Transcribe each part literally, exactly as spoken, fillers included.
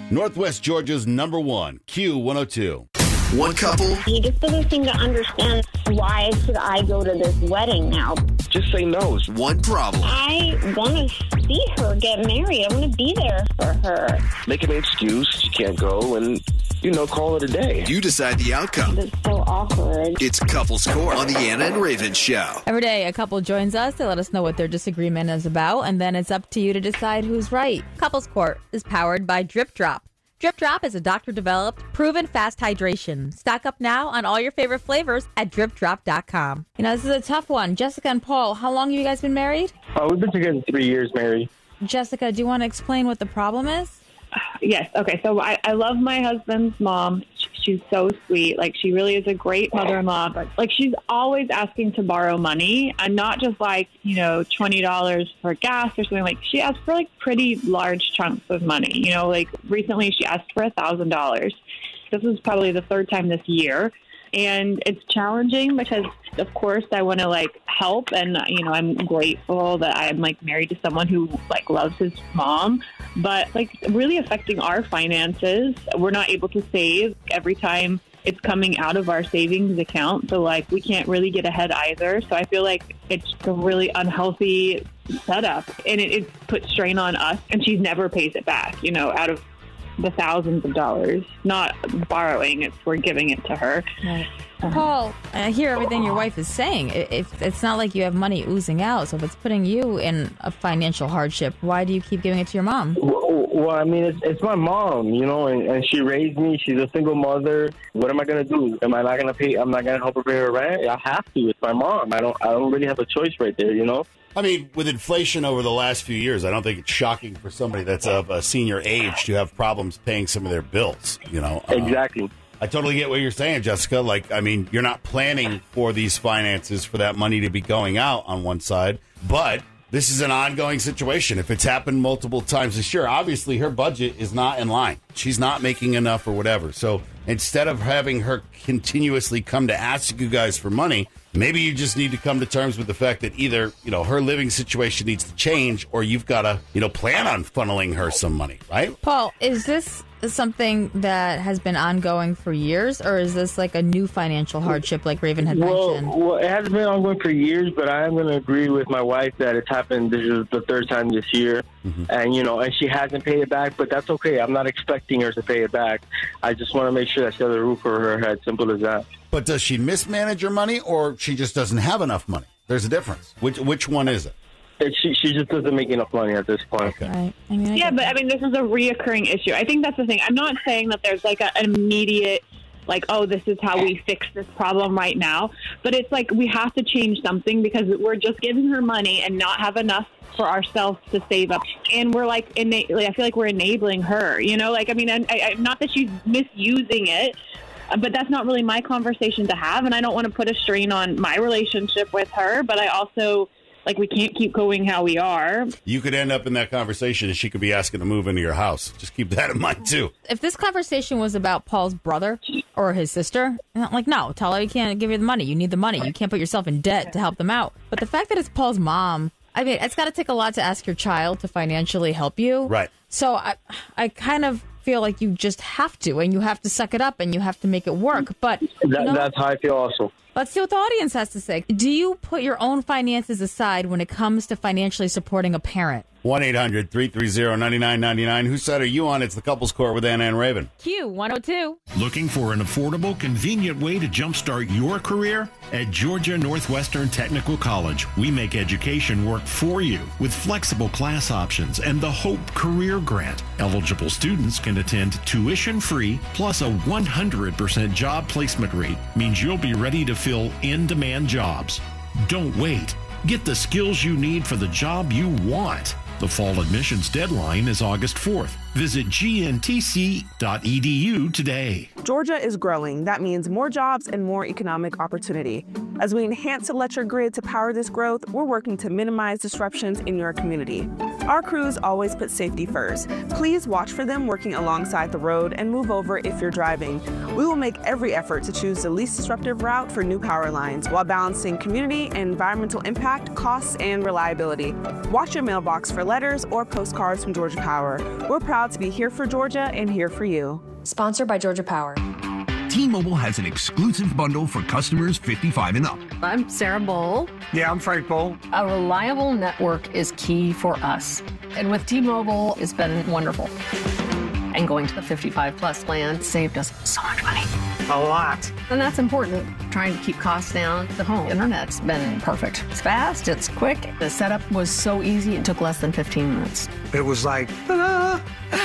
Northwest Georgia's number one, Q one oh two. One couple. He just doesn't seem to understand why should I go to this wedding now. Just say no. One problem. I want to see her get married. I want to be there for her. Make an excuse. She can't go and, you know, call it a day. You decide the outcome. It's so awkward. It's Couples Court on the Anna and Raven Show. Every day, a couple joins us. They let us know what their disagreement is about, and then it's up to you to decide who's right. Couples Court is powered by Drip Drop. Drip Drop is a doctor-developed, proven fast hydration. Stock up now on all your favorite flavors at drip drop dot com. You know, this is a tough one. Jessica and Paul, how long have you guys been married? Uh, we've been together three years, married. Jessica, do you want to explain what the problem is? Yes. Okay. So I, I love my husband's mom. She's so sweet. Like, she really is a great mother-in-law, but like, she's always asking to borrow money, and not just like, you know, twenty dollars for gas or something. Like, she asks for like pretty large chunks of money. You know, like recently she asked for a thousand dollars. This is probably the third time this year. And it's challenging because, of course, I want to, like, help. And, you know, I'm grateful that I'm, like, married to someone who, like, loves his mom. But, like, really affecting our finances. We're not able to save every time it's coming out of our savings account. So, like, we can't really get ahead either. So I feel like it's a really unhealthy setup. And it, it puts strain on us. And she never pays it back, you know, out of the thousands of dollars, not borrowing. It's we're giving it to her. Right. Paul, I hear everything your wife is saying. It, it, it's not like you have money oozing out. So if it's putting you in a financial hardship, why do you keep giving it to your mom? Well, well I mean, it's, it's my mom, you know, and, and she raised me. She's a single mother. What am I going to do? Am I not going to pay? I'm not going to help her pay her rent? I have to. It's my mom. I don't. I don't really have a choice right there, you know. I mean, with inflation over the last few years, I don't think it's shocking for somebody that's of a senior age to have problems paying some of their bills, you know. Uh, Exactly. I totally get what you're saying, Jessica. Like, I mean, you're not planning for these finances for that money to be going out on one side, but this is an ongoing situation. If it's happened multiple times this year, obviously her budget is not in line. She's not making enough or whatever. So instead of having her continuously come to ask you guys for money, maybe you just need to come to terms with the fact that either, you know, her living situation needs to change, or you've got to, you know, plan on funneling her some money, right? Paul, is this something that has been ongoing for years, or is this like a new financial hardship like Raven had well, mentioned? Well, it has been ongoing for years, but I am going to agree with my wife that it's happened. This is the third time this year. Mm-hmm. And, you know, and she hasn't paid it back, but that's okay. I'm not expecting her to pay it back. I just want to make sure that she has a roof over her head. Simple as that. But does she mismanage her money, or she just doesn't have enough money? There's a difference. Which which one is it? It, she, she just doesn't make enough money at this point. Okay. Right. I mean, I Yeah, get but that. I mean, this is a reoccurring issue. I think that's the thing. I'm not saying that there's like a, an immediate, like, oh, this is how we fix this problem right now. But it's like we have to change something, because we're just giving her money and not have enough for ourselves to save up. And we're like, ena- like I feel like we're enabling her, you know, like, I mean, I, I, not that she's misusing it, but that's not really my conversation to have. And I don't want to put a strain on my relationship with her, but I also, like, we can't keep going how we are. You could end up in that conversation, and she could be asking to move into your house. Just keep that in mind, too. If this conversation was about Paul's brother or his sister, like, no, tell her you can't give you the money. You need the money. You can't put yourself in debt to help them out. But the fact that it's Paul's mom, I mean, it's got to take a lot to ask your child to financially help you. Right. So I, I kind of feel like you just have to, and you have to suck it up, and you have to make it work. But That, you know, that's how I feel also. let's see what the audience has to say. Do you put your own finances aside when it comes to financially supporting a parent? one eight hundred three three zero nine nine nine nine. Whose side are you on? It's the Couples Court with Anna and Raven. Q one oh two. Looking for an affordable, convenient way to jumpstart your career? At Georgia Northwestern Technical College, we make education work for you with flexible class options and the Hope Career Grant. Eligible students can attend tuition-free, plus a one hundred percent job placement rate means you'll be ready to fill in-demand jobs. Don't wait. Get the skills you need for the job you want. The fall admissions deadline is August fourth. Visit G N T C dot E D U today. Georgia is growing. That means more jobs and more economic opportunity. As we enhance the electric grid to power this growth, we're working to minimize disruptions in your community. Our crews always put safety first. Please watch for them working alongside the road and move over if you're driving. We will make every effort to choose the least disruptive route for new power lines while balancing community and environmental impact, costs, and reliability. Watch your mailbox for letters or postcards from Georgia Power. We're proud to be here for Georgia and here for you. Sponsored by Georgia Power. T-Mobile has an exclusive bundle for customers fifty-five and up. I'm Sarah Bowl. Yeah, I'm Frank Bowl. A reliable network is key for us. And with T-Mobile, it's been wonderful. And going to the fifty-five plus plan saved us so much money. A lot. And that's important. Trying to keep costs down. The home internet's been perfect. It's fast, it's quick. The setup was so easy, it took less than fifteen minutes. It was like, ta-da!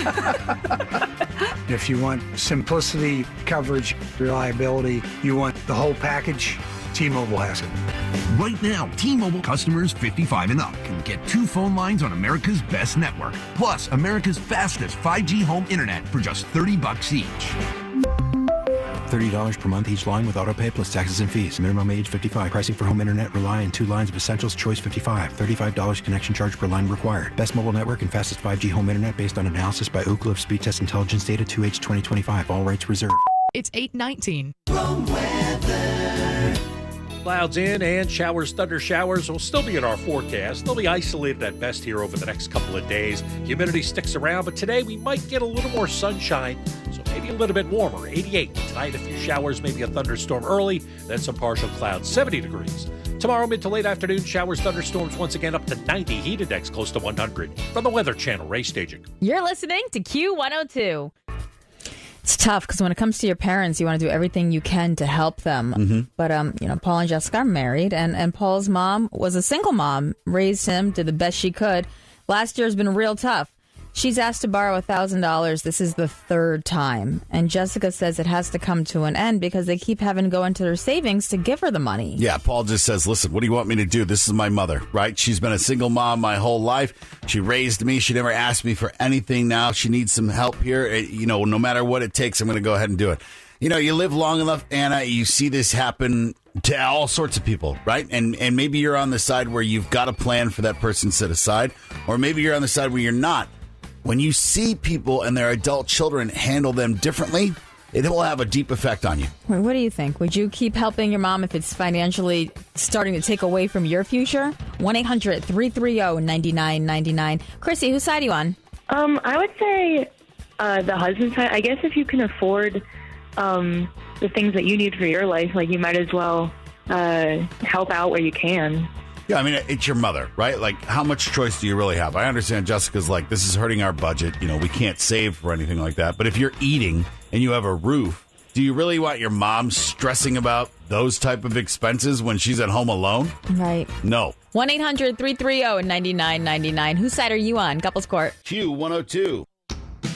If you want simplicity, coverage, reliability, you want the whole package, T-Mobile has it. Right now, T-Mobile customers fifty-five and up can get two phone lines on America's best network, plus America's fastest five G home internet for just thirty bucks each. thirty dollars per month each line with autopay plus taxes and fees. Minimum age fifty-five. Pricing for home internet rely on two lines of Essentials Choice fifty-five. thirty-five dollars connection charge per line required. Best mobile network and fastest five G home internet based on analysis by Ookla of Speed Test Intelligence Data two H twenty twenty-five. All rates reserved. It's eight nineteen. Clouds in and showers, thunder showers will still be in our forecast. They'll be isolated at best here over the next couple of days. Humidity sticks around, but today we might get a little more sunshine, so maybe a little bit warmer. eighty-eight. Tonight, a few showers, maybe a thunderstorm early, then some partial clouds, seventy degrees. Tomorrow, mid to late afternoon, showers, thunderstorms once again up to ninety. Heat index close to one hundred. From the Weather Channel, Ray Staging. You're listening to Q one oh two. It's tough because when it comes to your parents, you want to do everything you can to help them. Mm-hmm. But, um, you know, Paul and Jessica are married, and, and Paul's mom was a single mom, raised him, did the best she could. Last year's been real tough. She's asked to borrow one thousand dollars. This is the third time. And Jessica says it has to come to an end because they keep having to go into their savings to give her the money. Yeah, Paul just says, listen, what do you want me to do? This is my mother, right? She's been a single mom my whole life. She raised me. She never asked me for anything. Now she needs some help here. It, you know, no matter what it takes, I'm going to go ahead and do it. You know, you live long enough, Anna, you see this happen to all sorts of people, right? And and maybe you're on the side where you've got a plan for that person set aside, or maybe you're on the side where you're not. When you see people and their adult children handle them differently, it will have a deep effect on you. What do you think? Would you keep helping your mom if it's financially starting to take away from your future? one eight hundred three three zero nine nine nine nine. Chrissy, whose side are you on? Um, I would say uh, the husband side. I guess if you can afford um, the things that you need for your life, like you might as well uh, help out where you can. Yeah, I mean, it's your mother, right? Like, how much choice do you really have? I understand Jessica's like, this is hurting our budget. You know, we can't save for anything like that. But if you're eating and you have a roof, do you really want your mom stressing about those type of expenses when she's at home alone? Right. No. one eight hundred three three zero nine nine nine nine. Whose side are you on? Couples Court. Q one oh two.